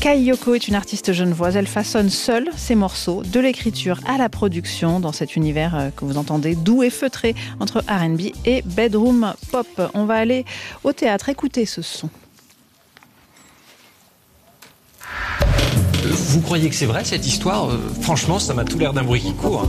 Kai Yoko est une artiste genevoise. Elle façonne seule ses morceaux, de l'écriture à la production, dans cet univers que vous entendez doux et feutré entre R&B et bedroom pop. On va aller au théâtre, écouter ce son. Vous croyez que c'est vrai cette histoire ? Franchement, ça m'a tout l'air d'un bruit qui court.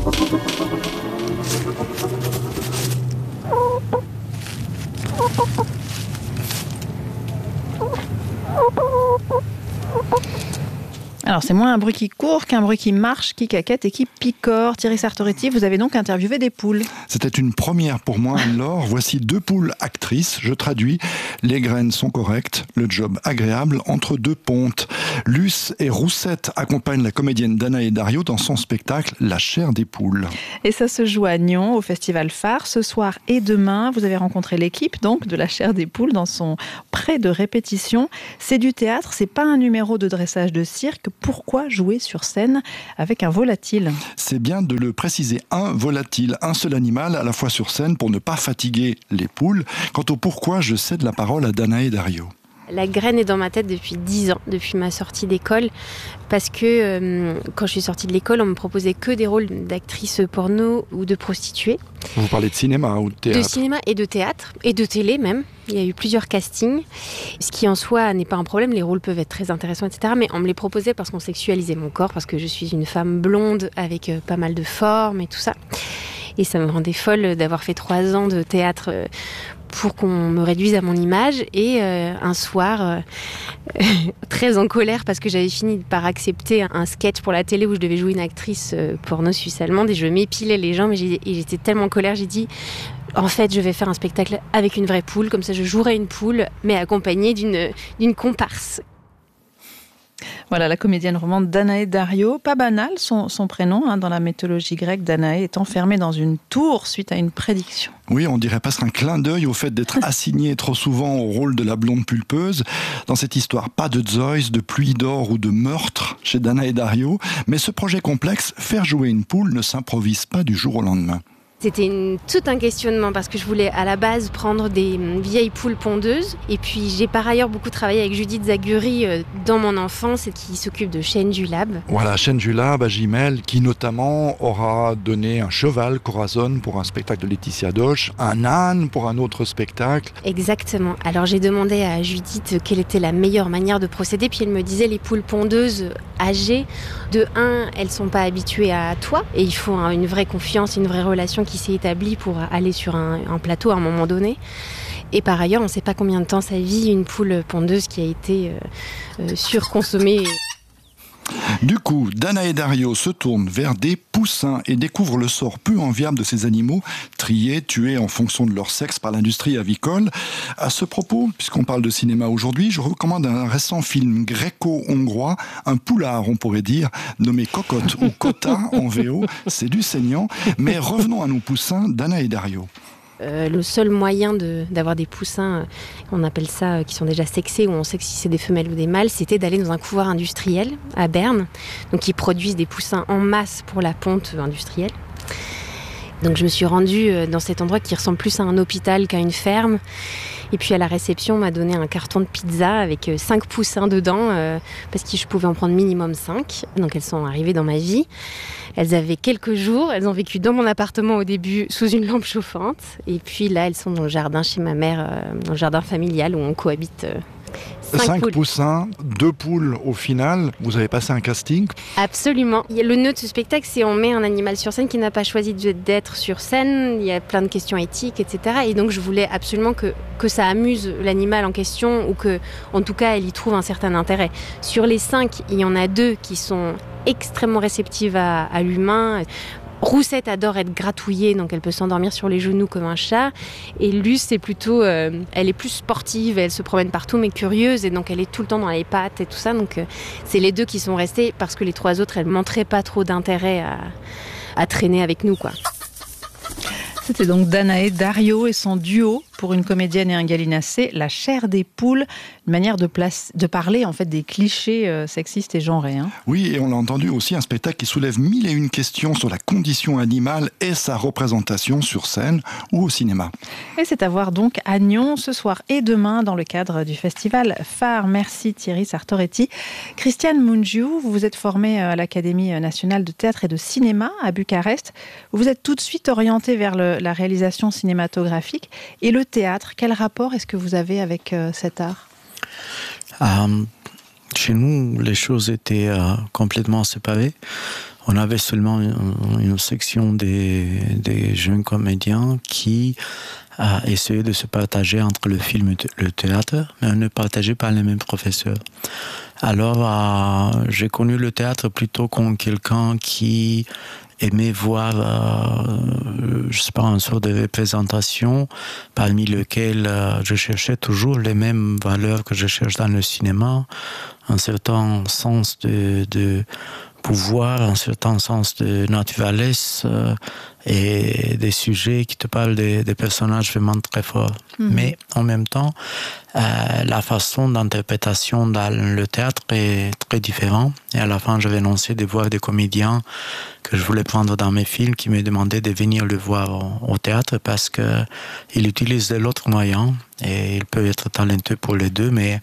Alors, c'est moins un bruit qui court qu'un bruit qui marche, qui caquette et qui picore. Thierry Sartoretti, vous avez donc interviewé des poules. C'était une première pour moi, Laure. Voici 2 poules actrices. Je traduis. Les graines sont correctes, le job agréable entre 2 pontes. Luce et Roussette accompagnent la comédienne Danae Dario dans son spectacle La chair des poules. Et ça se joue à Nyon, au Festival Phare, ce soir et demain. Vous avez rencontré l'équipe donc de La chair des poules dans son pré de répétition. C'est du théâtre, c'est pas un numéro de dressage de cirque. Pourquoi jouer sur scène avec un volatile ? C'est bien de le préciser, un volatile, un seul animal à la fois sur scène pour ne pas fatiguer les poules. Quant au pourquoi, je cède la parole à Danae Dario. La graine est dans ma tête depuis 10 ans, depuis ma sortie d'école, parce que quand je suis sortie de l'école, on me proposait que des rôles d'actrice porno ou de prostituée. Vous parlez de cinéma ou de théâtre ? De cinéma et de théâtre, et de télé même. Il y a eu plusieurs castings, ce qui en soi n'est pas un problème, les rôles peuvent être très intéressants, etc. Mais on me les proposait parce qu'on sexualisait mon corps, parce que je suis une femme blonde avec pas mal de formes et tout ça. Et ça me rendait folle d'avoir fait 3 ans de théâtre pour qu'on me réduise à mon image. Et un soir, très en colère parce que j'avais fini par accepter un sketch pour la télé où je devais jouer une actrice porno suisse-allemande et je m'épilais les jambes et j'étais tellement en colère, j'ai dit en fait je vais faire un spectacle avec une vraie poule, comme ça je jouerai une poule mais accompagnée d'une comparse. Voilà, la comédienne romande Danae Dario. Pas banal son prénom, dans la mythologie grecque. Danae est enfermée dans une tour suite à une prédiction. Oui, on dirait presque un clin d'œil au fait d'être assignée trop souvent au rôle de la blonde pulpeuse. Dans cette histoire, pas de Zeus, de pluie d'or ou de meurtre chez Danae Dario. Mais ce projet complexe, faire jouer une poule, ne s'improvise pas du jour au lendemain. C'était tout un questionnement parce que je voulais à la base prendre des vieilles poules pondeuses et puis j'ai par ailleurs beaucoup travaillé avec Judith Zaguri dans mon enfance et qui s'occupe de Chaîne du Lab. Voilà, Chaîne du Lab à Gimel qui notamment aura donné un cheval Corazon pour un spectacle de Laetitia Doche, un âne pour un autre spectacle. Exactement. Alors j'ai demandé à Judith quelle était la meilleure manière de procéder puis elle me disait les poules pondeuses âgées, de 1, elles sont pas habituées à toi et il faut une vraie confiance, une vraie relation qui s'est établie pour aller sur un plateau à un moment donné. Et par ailleurs, on ne sait pas combien de temps ça vit une poule pondeuse qui a été surconsommée. Du coup, Danae Dario se tourne vers des poussins et découvre le sort peu enviable de ces animaux, triés, tués en fonction de leur sexe par l'industrie avicole. À ce propos, puisqu'on parle de cinéma aujourd'hui, je recommande un récent film gréco-hongrois, un poulard on pourrait dire, nommé Cocotte ou Kota en VO, c'est du saignant. Mais revenons à nos poussins, Danae Dario. Le seul moyen d'avoir des poussins, on appelle ça, qui sont déjà sexés, où on sait si c'est des femelles ou des mâles, c'était d'aller dans un couloir industriel à Berne, donc ils produisent des poussins en masse pour la ponte industrielle. Donc je me suis rendue dans cet endroit qui ressemble plus à un hôpital qu'à une ferme. Et puis à la réception, on m'a donné un carton de pizza avec 5 poussins dedans, parce que je pouvais en prendre minimum 5. Donc elles sont arrivées dans ma vie. Elles avaient quelques jours, elles ont vécu dans mon appartement au début sous une lampe chauffante. Et puis là, elles sont dans le jardin chez ma mère, dans le jardin familial où on cohabite. 5 poussins, 2 poules au final. Vous avez passé un casting ? Absolument. Le nœud de ce spectacle, c'est on met un animal sur scène qui n'a pas choisi d'être sur scène. Il y a plein de questions éthiques, etc. Et donc je voulais absolument que ça amuse l'animal en question ou que, en tout cas, elle y trouve un certain intérêt. Sur les 5, il y en a 2 qui sont extrêmement réceptives à l'humain. Roussette adore être gratouillée, donc elle peut s'endormir sur les genoux comme un chat. Et Luce, c'est plutôt, elle est plus sportive, elle se promène partout, mais curieuse, et donc elle est tout le temps dans les pattes et tout ça. Donc c'est les 2 qui sont restés parce que les 3 autres, elles montraient pas trop d'intérêt à traîner avec nous, quoi. C'était donc Danae Dario et son duo pour une comédienne et un gallinacé, La chair des poules, une manière de parler en fait des clichés sexistes et genrés. Hein. Oui, et on l'a entendu aussi, un spectacle qui soulève 1001 questions sur la condition animale et sa représentation sur scène ou au cinéma. Et c'est à voir donc à Nyon ce soir et demain dans le cadre du festival Phare. Merci Thierry Sartoretti. Christiane Mungiu, vous vous êtes formée à l'Académie nationale de théâtre et de cinéma à Bucarest. Vous vous êtes tout de suite orientée vers la réalisation cinématographique et le théâtre. Quel rapport est-ce que vous avez avec cet art ? Chez nous, les choses étaient complètement séparées. On avait seulement une section des jeunes comédiens qui essayaient de se partager entre le film et le théâtre, mais on ne partageait pas les mêmes professeurs. Alors, j'ai connu le théâtre plutôt comme quelqu'un qui aimait voir, je sais pas, une sorte de représentation parmi lesquelles je cherchais toujours les mêmes valeurs que je cherche dans le cinéma, un certain sens de pouvoir, un certain sens de naturalesse et des sujets qui te parlent des personnages vraiment très forts. Mm-hmm. Mais en même temps, la façon d'interprétation dans le théâtre est très différente. Et à la fin, j'avais annoncé de voir des comédiens que je voulais prendre dans mes films qui me demandaient de venir le voir au théâtre parce qu'ils utilisent de l'autre moyen et ils peuvent être talentueux pour les deux, mais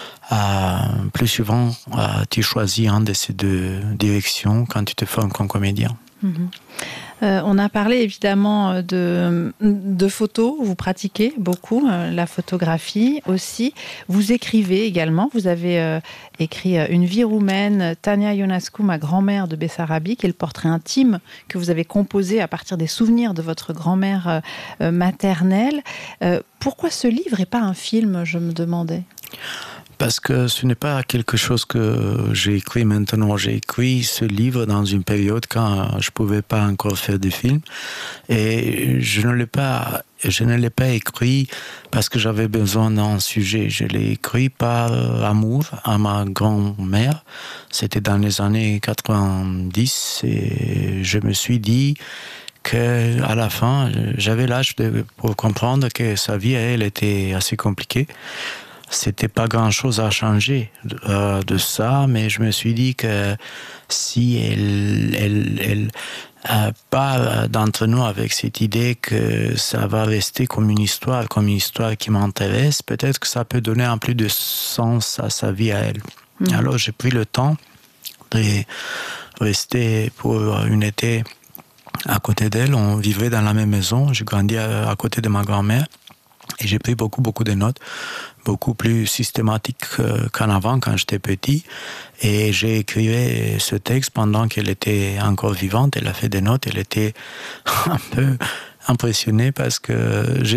plus souvent, tu choisis un de ces deux directions quand tu te formes comme comédien. Mm-hmm. On a parlé évidemment de photos, vous pratiquez beaucoup la photographie aussi. Vous écrivez également, vous avez écrit Une vie roumaine, Tania Ionescu, ma grand-mère de Bessarabie, qui est le portrait intime que vous avez composé à partir des souvenirs de votre grand-mère maternelle. Pourquoi ce livre et pas un film, je me demandais ? Parce que ce n'est pas quelque chose que j'ai écrit maintenant. J'ai écrit ce livre dans une période quand je ne pouvais pas encore faire des films. Et je ne l'ai pas écrit parce que j'avais besoin d'un sujet. Je l'ai écrit par amour à ma grand-mère. C'était dans les années 90 et je me suis dit qu'à la fin, j'avais l'âge pour comprendre que sa vie, elle, était assez compliquée. C'était pas grand-chose à changer de ça, mais je me suis dit que si elle part d'entre nous avec cette idée que ça va rester comme une histoire qui m'intéresse, peut-être que ça peut donner un peu de sens à sa vie à elle. Mmh. Alors j'ai pris le temps de rester pour une été à côté d'elle. On vivait dans la même maison. J'ai grandi à côté de ma grand-mère. Et j'ai pris beaucoup de notes, beaucoup plus systématiques qu'en avant, quand j'étais petit. Et j'ai écrit ce texte pendant qu'elle était encore vivante. Elle a fait des notes. Elle était un peu impressionnée parce que j'ai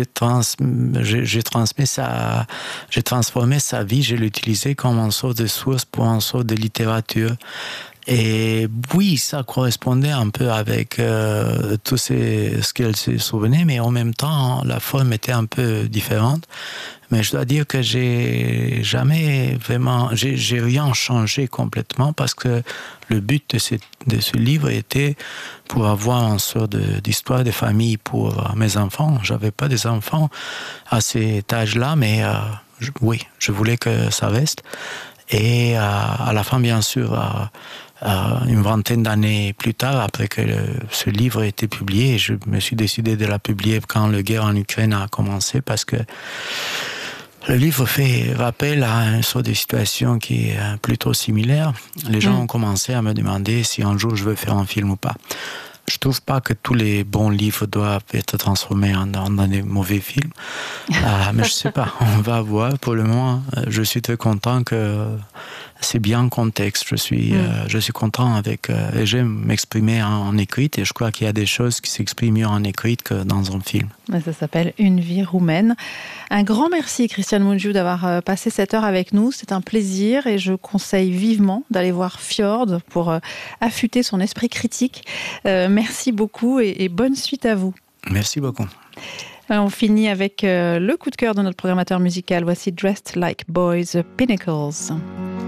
transformé sa vie. Je l'ai utilisé comme une sorte de source pour une sorte de littérature. Et oui, ça correspondait un peu avec tout ce qu'elle se souvenait, mais en même temps, la forme était un peu différente. Mais je dois dire que j'ai rien changé complètement parce que le but de ce livre était pour avoir une sorte d'histoire de famille pour mes enfants. J'avais pas des enfants à cet âge-là, mais je voulais que ça reste. Et à la fin, bien sûr, une vingtaine d'années plus tard, après que ce livre ait été publié, je me suis décidé de la publier quand la guerre en Ukraine a commencé, parce que le livre fait rappel à une sorte de situation qui est plutôt similaire. Les gens ont commencé à me demander si un jour je veux faire un film ou pas. Je trouve pas que tous les bons livres doivent être transformés dans des mauvais films. Mais je sais pas, on va voir. Pour le moment, je suis très content que c'est bien comme texte. Je suis content avec... et j'aime m'exprimer en écrite, et je crois qu'il y a des choses qui s'expriment mieux en écrite que dans un film. Ça s'appelle Une vie roumaine. Un grand merci, Christiane Mungiu, d'avoir passé cette heure avec nous. C'est un plaisir et je conseille vivement d'aller voir Fjord pour affûter son esprit critique. Merci beaucoup et bonne suite à vous. Merci beaucoup. On finit avec le coup de cœur de notre programmateur musical. Voici Dressed Like Boys, Pinnacles.